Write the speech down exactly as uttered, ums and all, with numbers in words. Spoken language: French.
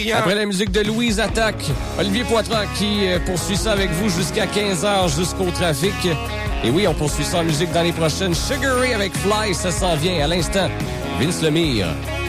brillant. Après la musique de Louise Attaque, Olivier Poitras qui euh, poursuit ça avec vous jusqu'à quinze heures jusqu'au trafic. Et oui, on poursuit ça en musique dans les prochaines. Sugar Ray avec Fly, ça s'en vient à l'instant. Vince Lemire.